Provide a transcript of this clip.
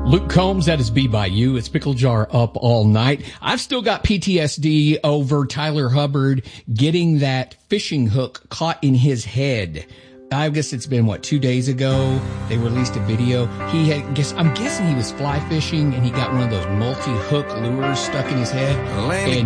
Luke Combs, that is Be By You. It's Pickle Jar Up All Night. I've still got PTSD over Tyler Hubbard getting that fishing hook caught in his head. I guess it's been, 2 days ago, they released a video. I'm guessing he was fly fishing and he got one of those multi-hook lures stuck in his head. And